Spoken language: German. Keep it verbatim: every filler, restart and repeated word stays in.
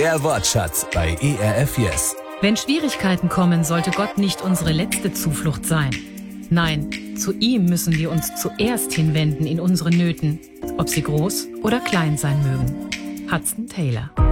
Der Wortschatz bei E R F Yes. Wenn Schwierigkeiten kommen, sollte Gott nicht unsere letzte Zuflucht sein. Nein, zu ihm müssen wir uns zuerst hinwenden in unseren Nöten, ob sie groß oder klein sein mögen. Hudson Taylor.